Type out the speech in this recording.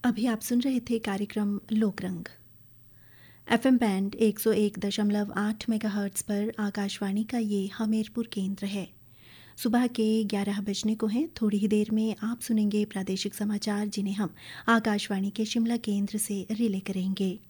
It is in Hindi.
अभी आप सुन रहे थे कार्यक्रम लोकरंग। एफएम बैंड 101.8 मेगाहर्ट्ज़ पर आकाशवाणी का ये हमीरपुर केंद्र है। सुबह के 11 बजने को हैं। थोड़ी ही देर में आप सुनेंगे प्रादेशिक समाचार, जिन्हें हम आकाशवाणी के शिमला केंद्र से रिले करेंगे।